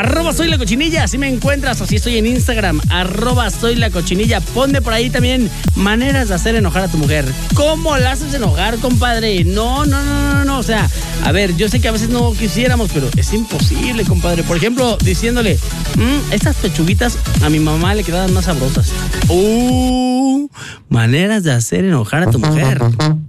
@soy la cochinilla, así me encuentras, así estoy en Instagram, @soy la cochinilla. Ponme por ahí también maneras de hacer enojar a tu mujer. ¿Cómo la haces enojar, compadre? No, o sea, a ver, yo sé que a veces no quisiéramos, pero es imposible, compadre. Por ejemplo, diciéndole, estas pechuguitas a mi mamá le quedaban más sabrosas. Maneras de hacer enojar a tu mujer.